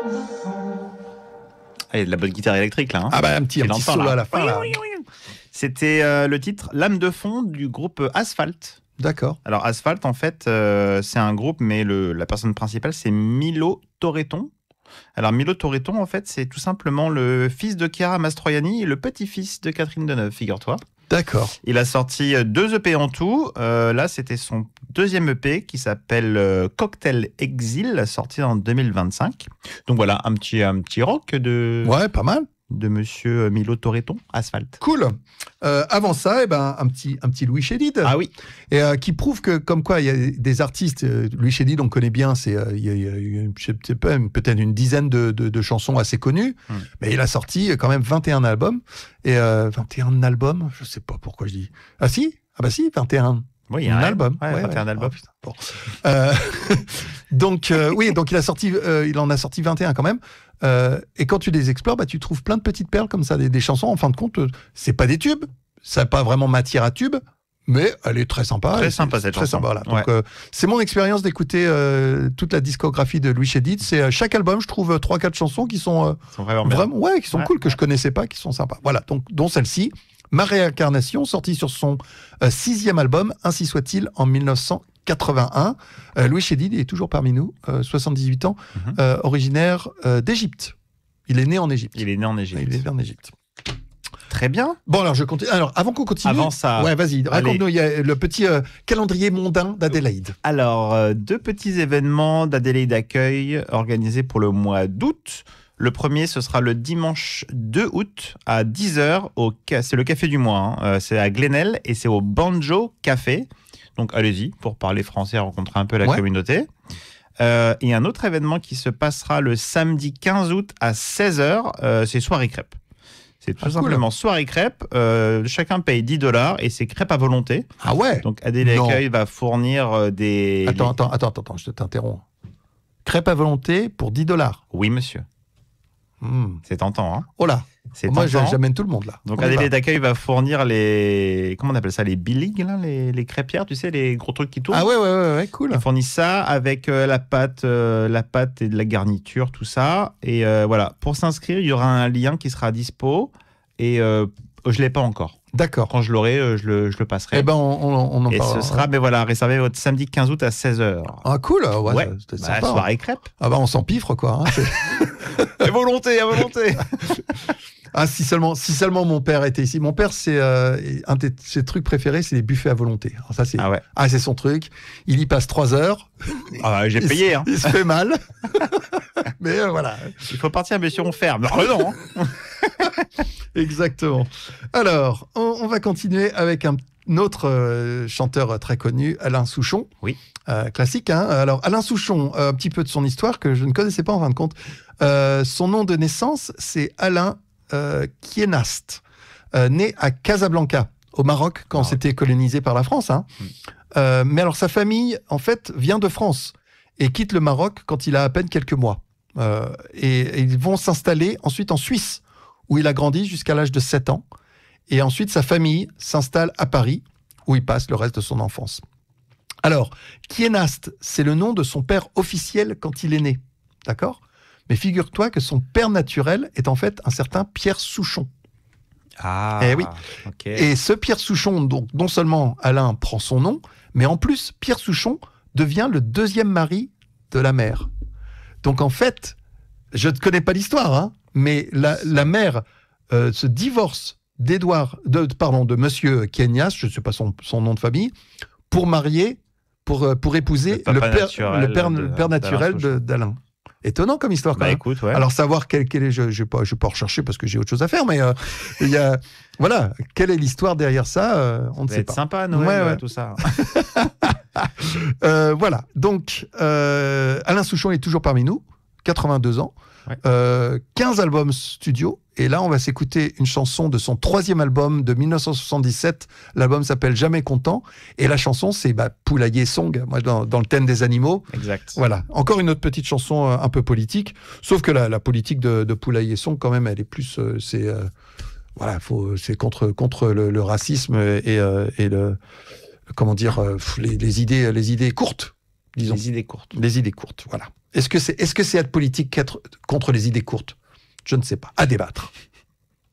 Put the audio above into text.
Ah, il y a de la bonne guitare électrique là. Hein. Ah bah un petit solo là. À la fin. Là. C'était le titre Lame de fond du groupe Asphalt. D'accord. Alors Asphalt, en fait, c'est un groupe, mais la personne principale, c'est Milo Toretton. Alors Milo Toretton, en fait, c'est tout simplement le fils de Chiara Mastroianni et le petit-fils de Catherine Deneuve, figure-toi. D'accord. Il a sorti 2 EP en tout. Là, c'était son 2e EP qui s'appelle Cocktail Exil, sorti en 2025. Donc voilà, un petit rock Ouais, pas mal. De monsieur Milo Toretton, Asphalt. Cool. Avant ça, un petit Louis Chédid. Ah oui. Et qui prouve que, comme quoi, il y a des artistes. Louis Chédid, on connaît bien. Il y a peut-être une dizaine de chansons assez connues. Mais il a sorti quand même 21 albums. Et 21 albums, je sais pas pourquoi je dis. Ah si, 21. Oui, il y a un album. Ouais, 21 albums. Oh, bon. Donc il en a sorti 21 quand même. Et quand tu les explores, tu trouves plein de petites perles comme ça, des chansons. En fin de compte, c'est pas des tubes, ça n'a pas vraiment matière à tube, mais elle est très sympa. Très sympa cette chanson. Sympa, voilà. Donc, c'est mon expérience d'écouter toute la discographie de Louis Chédid. C'est chaque album, je trouve 3-4 chansons qui sont vraiment qui sont cool, que je connaissais pas, qui sont sympas. Voilà, donc dont celle-ci, Ma réincarnation, sortie sur son 6e album, Ainsi soit-il, en 1981. Louis Chédid est toujours parmi nous, 78 ans, originaire d'Égypte. Il est né en Égypte. Il est né en Égypte. Très bien. Bon, alors je continue. Alors, avant qu'on continue. Avant ça. Ouais, vas-y, raconte-nous. Il y a le petit calendrier mondain d'Adélaïde. Alors, 2 petits événements d'Adélaïde Accueil organisés pour le mois d'août. Le premier, ce sera le dimanche 2 août à 10h. C'est le Café du Mois. Hein. C'est à Glenelg et c'est au Banjo Café. Donc, allez-y pour parler français, rencontrer un peu la communauté. Et un autre événement qui se passera le samedi 15 août à 16h, c'est Soirée Crêpe. C'est tout simplement soirée crêpe. Chacun paye $10 et c'est crêpes à volonté. Ah ouais. Donc Adélaïde Accueil va fournir des... Attends, je t'interromps. Crêpes à volonté pour $10. Oui, monsieur. C'est tentant, hein. Oh là. Moi, j'amène tout le monde là. Donc Adélaïde Accueil va fournir les... Comment on appelle ça? Les billigs, là, les crêpières, tu sais, les gros trucs qui tournent. Ah ouais, cool. Ils fournissent ça avec la pâte et de la garniture, tout ça. Et voilà, pour s'inscrire, il y aura un lien qui sera dispo. Et je ne l'ai pas encore. D'accord. Quand je l'aurai, je le passerai. Eh ben, on en parlera. Et ce sera, mais voilà, réservé votre samedi 15 août à 16h. Ah cool, ouais. C'était sympa. Soirée crêpe. Ah bah on s'empiffre quoi. Hein, à volonté. Ah, si seulement mon père était ici. Mon père, c'est un de ses trucs préférés, c'est les buffets à volonté. Alors ça, c'est c'est son truc. Il y passe 3 heures. Ah, j'ai payé. Il se fait mal. Mais voilà. Il faut partir, monsieur, on ferme. Non. Exactement. Alors, on va continuer avec un autre chanteur très connu, Alain Souchon. Oui. Classique, hein. Alors, Alain Souchon, un petit peu de son histoire que je ne connaissais pas en fin de compte. Son nom de naissance, c'est Alain Kienast, né à Casablanca, au Maroc, quand c'était colonisé par la France. Hein. Mais alors, sa famille, en fait, vient de France et quitte le Maroc quand il a à peine quelques mois. Et ils vont s'installer ensuite en Suisse, où il a grandi jusqu'à l'âge de 7 ans. Et ensuite, sa famille s'installe à Paris, où il passe le reste de son enfance. Alors, Kienast, c'est le nom de son père officiel quand il est né. D'accord ? Mais figure-toi que son père naturel est en fait un certain Pierre Souchon. Ah, oui. Okay. Et ce Pierre Souchon, donc non seulement Alain prend son nom, mais en plus, Pierre Souchon devient le 2e mari de la mère. Donc en fait, je ne connais pas l'histoire, hein, mais la mère se divorce de monsieur Kienast, je ne sais pas son nom de famille, pour épouser le père naturel d'Alain. Étonnant comme histoire, quand même. Écoute, ouais. Alors, savoir quel est... Je ne vais pas rechercher parce que j'ai autre chose à faire, mais il y a... Voilà, quelle est l'histoire derrière ça, on ne sait pas. C'est sympa, Noël, tout ça. Voilà, donc, Alain Souchon est toujours parmi nous, 82 ans, 15 albums studio, et là, on va s'écouter une chanson de son 3e album de 1977. L'album s'appelle Jamais content, et la chanson, c'est Poulailler Song, moi, dans le thème des animaux. Exact. Voilà, encore une autre petite chanson un peu politique, sauf que la politique de Poulailler Song, quand même, elle est plus... c'est contre le racisme et le... Comment dire, les idées courtes, disons. Les idées courtes, voilà. Est-ce que c'est être politique contre les idées courtes? Je ne sais pas. À débattre.